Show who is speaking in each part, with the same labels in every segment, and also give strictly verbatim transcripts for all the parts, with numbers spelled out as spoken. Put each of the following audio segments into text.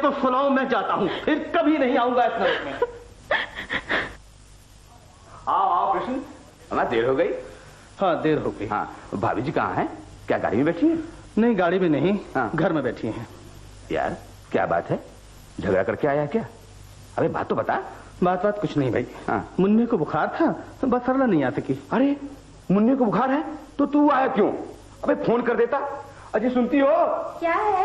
Speaker 1: तो सुनाओ, मैं जाता हूँ, फिर कभी नहीं आऊंगा इस नरक में।
Speaker 2: आओ आओ कृष्ण, हमारी देर हो गई।
Speaker 1: हाँ देर हो गई।
Speaker 2: हाँ भाभी जी कहाँ हैं? क्या गाड़ी में बैठी हैं?
Speaker 1: नहीं गाड़ी में नहीं,
Speaker 2: हाँ।
Speaker 1: घर में बैठी हैं।
Speaker 2: यार क्या बात है, झगड़ा करके आया क्या? अरे बात तो बता।
Speaker 1: बात बात कुछ नहीं भाई।
Speaker 2: हाँ।
Speaker 1: मुन्ने को बुखार था तो बस सरला नहीं आ सकी।
Speaker 2: अरे मुन्ने को बुखार है तो तू आया क्यों? अबे फोन कर देता। अजय सुनती हो?
Speaker 3: क्या है?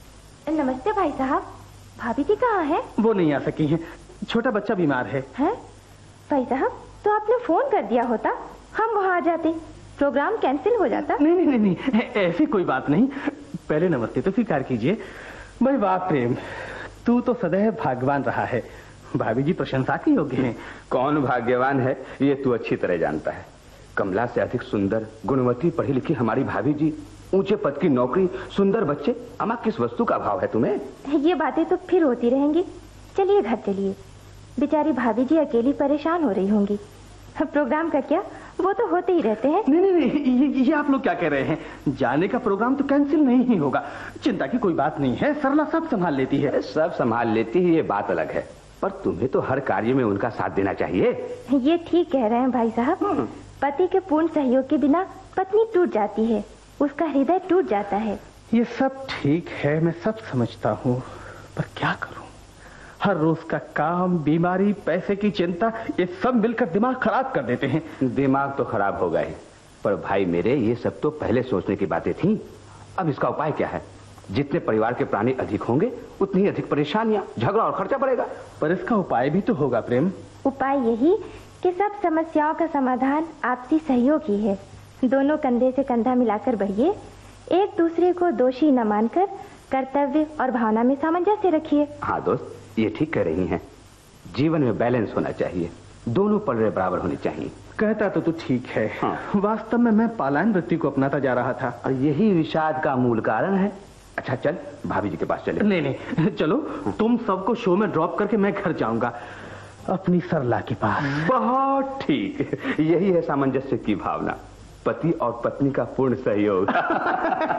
Speaker 3: नमस्ते भाई साहब, भाभी जी कहाँ है?
Speaker 1: वो नहीं आ सकी हैं, छोटा बच्चा बीमार है।
Speaker 3: हैं? भाई साहब तो आपने फोन कर दिया होता, हम वहाँ आ जाते, प्रोग्राम कैंसिल हो जाता।
Speaker 1: नहीं नहीं नहीं, नहीं ऐसी कोई बात नहीं। पहले नमस्ते तो स्वीकार कीजिए। भाई वाह प्रेम, तू तो सदैव भाग्यवान रहा है, भाभी जी प्रशंसा की योग्य हैं।
Speaker 2: कौन भाग्यवान है ये तू अच्छी तरह जानता है। कमला से अधिक सुंदर, गुणवती, पढ़ी लिखी हमारी भाभी जी, ऊंचे पद की नौकरी, सुंदर बच्चे। अम्मा किस वस्तु का अभाव है तुम्हें?
Speaker 3: ये बातें तो फिर होती रहेंगी, चलिए घर चलिए। बेचारी भाभी जी अकेली परेशान हो रही होंगी। प्रोग्राम का क्या, वो तो होते ही रहते हैं।
Speaker 1: नहीं नहीं नहीं, ये, ये आप लोग क्या कह रहे हैं? जाने का प्रोग्राम तो कैंसिल नहीं ही होगा, चिंता की कोई बात नहीं है, सरला सब संभाल लेती है।
Speaker 2: सब संभाल लेती है ये बात अलग है, पर तुम्हें तो हर कार्य में उनका साथ देना चाहिए।
Speaker 3: ये ठीक कह रहे हैं भाई साहब, पति के पूर्ण सहयोग के बिना पत्नी टूट जाती है, उसका हृदय टूट जाता है।
Speaker 1: ये सब ठीक है, मैं सब समझता हूँ, पर क्या करूँ? हर रोज का काम, बीमारी, पैसे की चिंता, ये सब मिलकर दिमाग खराब कर देते हैं।
Speaker 2: दिमाग तो खराब होगा ही, पर भाई मेरे ये सब तो पहले सोचने की बातें थी। अब इसका उपाय क्या है? जितने परिवार के प्राणी अधिक होंगे उतनी अधिक परेशानियां, झगड़ा और खर्चा बढ़ेगा।
Speaker 1: पर इसका उपाय भी तो होगा प्रेम।
Speaker 3: उपाय यही कि सब समस्याओं का समाधान आपसी सहयोग ही है। दोनों कंधे से कंधा मिलाकर बढ़िए, एक दूसरे को दोषी न मानकर कर्तव्य और भावना में सामंजस्य रखिए।
Speaker 2: हाँ दोस्त, ये ठीक कह रही हैं। जीवन में बैलेंस होना चाहिए, दोनों पलड़े बराबर होने चाहिए।
Speaker 1: कहता तो तू ठीक है।
Speaker 2: हाँ।
Speaker 1: वास्तव में मैं पलायन वृत्ति को अपनाता जा रहा था,
Speaker 2: और यही विषाद का मूल कारण है। अच्छा चल भाभी जी के पास चले।
Speaker 1: नहीं नहीं चलो, तुम सबको शो में ड्रॉप करके मैं घर जाऊंगा, अपनी सरला के पास।
Speaker 2: बहुत ठीक, यही है सामंजस्य की भावना, पति और पत्नी का पूर्ण सहयोग।